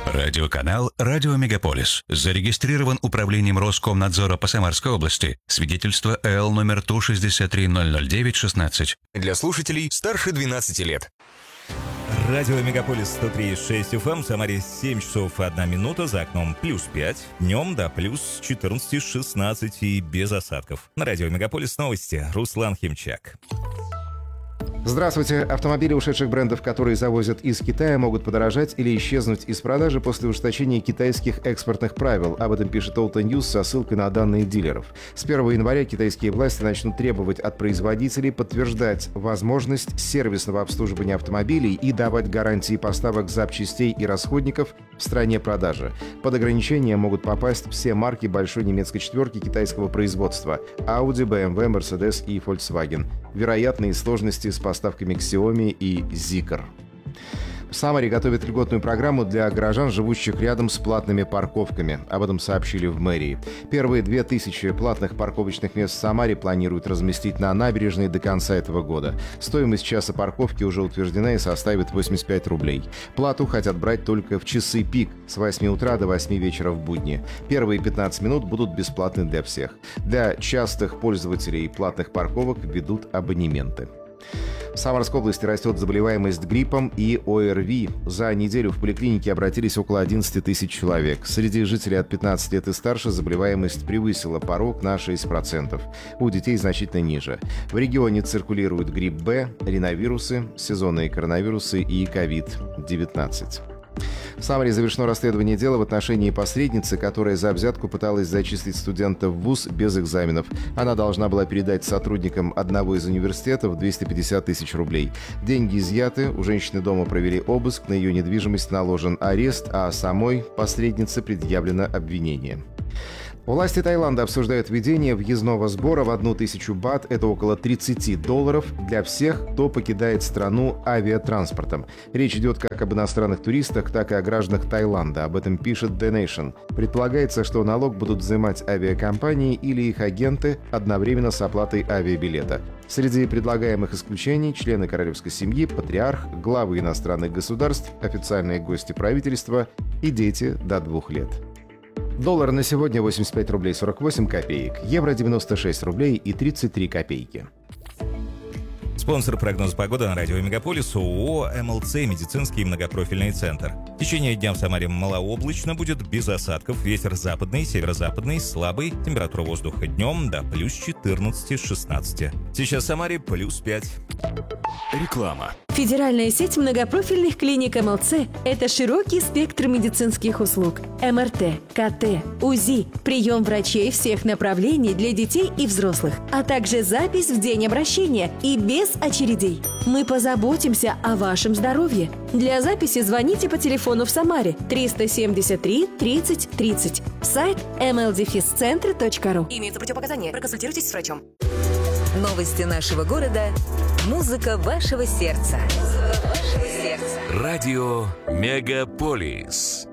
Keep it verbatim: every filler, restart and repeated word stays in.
Радиоканал «Радио Мегаполис». Зарегистрирован управлением Роскомнадзора по Самарской области. Свидетельство эл номер Ту шестьдесят три ноль ноль девять шестнадцать. Для слушателей старше двенадцати лет. Радио Мегаполис сто три и шесть эф эм, в Самаре семь часов одна минута, за окном плюс пять, днем до плюс четырнадцать шестнадцать и без осадков. На Радио Мегаполис новости. Руслан Химчак. Здравствуйте. Автомобили ушедших брендов, которые завозят из Китая, могут подорожать или исчезнуть из продажи после ужесточения китайских экспортных правил. Об этом пишет Auto News со ссылкой на данные дилеров. С первого января китайские власти начнут требовать от производителей подтверждать возможность сервисного обслуживания автомобилей и давать гарантии поставок запчастей и расходников в стране продажи. Под ограничения могут попасть все марки большой немецкой четверки китайского производства – Audi, бэ эм вэ, Mercedes и Volkswagen. Вероятные сложности с поставками Xiaomi и Zeekr. В Самаре готовят льготную программу для горожан, живущих рядом с платными парковками. Об этом сообщили в мэрии. Первые две тысячи платных парковочных мест в Самаре планируют разместить на набережной до конца этого года. Стоимость часа парковки уже утверждена и составит восемьдесят пять рублей. Плату хотят брать только в часы пик с восьми утра до восьми вечера в будни. Первые пятнадцать минут будут бесплатны для всех. Для частых пользователей платных парковок введут абонементы. В Самарской области растет заболеваемость гриппом и о эр ви. За неделю в поликлинике обратились около одиннадцать тысяч человек. Среди жителей от пятнадцати лет и старше заболеваемость превысила порог на шесть процентов. У детей значительно ниже. В регионе циркулируют грипп Б, риновирусы, сезонные коронавирусы и ковид девятнадцать. В Самаре завершено расследование дела в отношении посредницы, которая за взятку пыталась зачислить студента в вуз без экзаменов. Она должна была передать сотрудникам одного из университетов двести пятьдесят тысяч рублей. Деньги изъяты, у женщины дома провели обыск, на ее недвижимость наложен арест, а самой посреднице предъявлено обвинение. Власти Таиланда обсуждают введение въездного сбора в одну тысячу бат, это около тридцать долларов, для всех, кто покидает страну авиатранспортом. Речь идет как об иностранных туристах, так и о гражданах Таиланда. Об этом пишет The Nation. Предполагается, что налог будут взимать авиакомпании или их агенты одновременно с оплатой авиабилета. Среди предлагаемых исключений – члены королевской семьи, патриарх, главы иностранных государств, официальные гости правительства и дети до двух лет. Доллар на сегодня восемьдесят пять рублей сорок восемь копеек, евро девяносто шесть рублей и тридцать три копейки. Спонсор прогноза погоды на Радио Мегаполис ООО эм эл цэ «Медицинский многопрофильный центр». В течение дня в Самаре малооблачно, будет без осадков, ветер западный, северо-западный, слабый, температура воздуха днем до плюс четырнадцать шестнадцать. Сейчас в Самаре плюс пять. Реклама. Федеральная сеть многопрофильных клиник эм эл цэ – это широкий спектр медицинских услуг. эм эр тэ, ка тэ, УЗИ, прием врачей всех направлений для детей и взрослых, а также запись в день обращения и без очередей. Мы позаботимся о вашем здоровье. Для записи звоните по телефону в Самаре триста семьдесят три тридцать тридцать. Сайт эм эл дефис центр точка ру. Имеются противопоказания. Проконсультируйтесь с врачом. Новости нашего города. Музыка вашего сердца. Музыка вашего сердца. Радио Мегаполис.